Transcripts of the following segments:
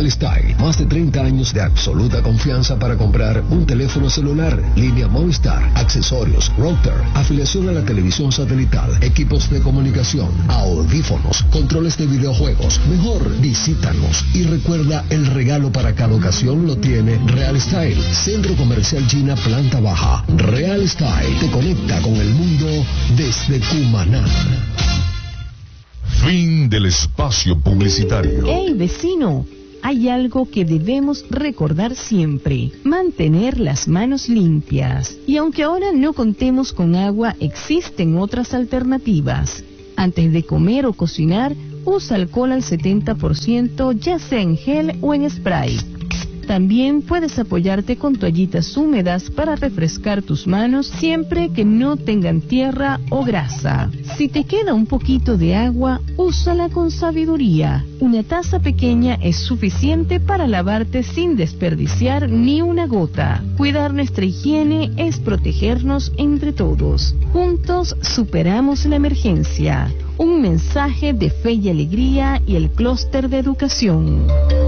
Real Style, más de 30 años de absoluta confianza para comprar un teléfono celular, línea Movistar, accesorios, router, afiliación a la televisión satelital, equipos de comunicación, audífonos, controles de videojuegos. Mejor, visítanos y recuerda, el regalo para cada ocasión lo tiene Real Style, Centro Comercial China, planta baja. Real Style te conecta con el mundo desde Cumaná. Fin del espacio publicitario. ¡Hey, vecino! Hay algo que debemos recordar siempre: mantener las manos limpias. Y aunque ahora no contemos con agua, existen otras alternativas. Antes de comer o cocinar, usa alcohol al 70%, ya sea en gel o en spray. También puedes apoyarte con toallitas húmedas para refrescar tus manos siempre que no tengan tierra o grasa. Si te queda un poquito de agua, úsala con sabiduría. Una taza pequeña es suficiente para lavarte sin desperdiciar ni una gota. Cuidar nuestra higiene es protegernos entre todos. Juntos superamos la emergencia. Un mensaje de Fe y Alegría y el Clúster de Educación.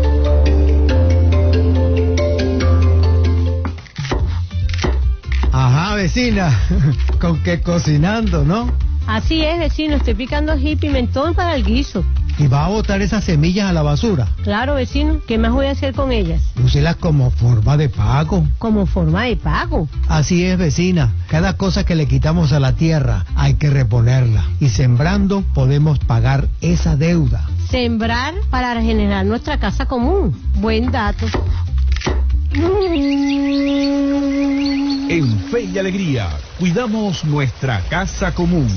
Ajá, vecina, con que cocinando, ¿no? Así es, vecino, estoy picando ají y pimentón para el guiso. ¿Y va a botar esas semillas a la basura? Claro, vecino, ¿qué más voy a hacer con ellas? Úselas como forma de pago. ¿Como forma de pago? Así es, vecina, cada cosa que le quitamos a la tierra hay que reponerla. Y sembrando podemos pagar esa deuda. Sembrar para regenerar nuestra casa común. Buen dato. En Fe y Alegría, cuidamos nuestra casa común.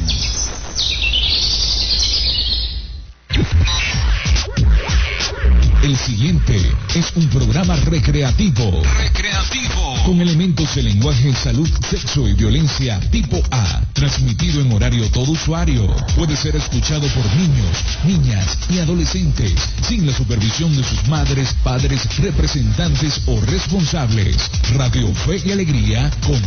El siguiente es un programa recreativo. Con elementos de lenguaje, salud, sexo y violencia tipo A. Transmitido en horario todo usuario. Puede ser escuchado por niños, niñas y adolescentes, sin la supervisión de sus madres, padres, representantes o responsables. Radio Fe y Alegría con